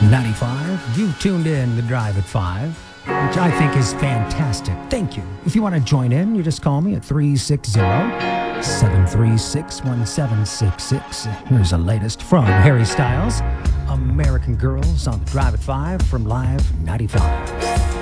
95. You tuned in to Drive at 5, which I think is fantastic. Thank you. If you want to join in, you just call me at 360-736-1766. Here's the latest from Harry Styles, American Girls on Drive at 5 from Live 95.